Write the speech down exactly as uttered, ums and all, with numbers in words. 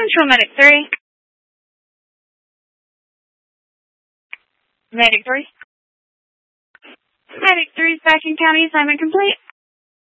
Central Medic three. Medic three. Medic three, Fashion County, assignment complete.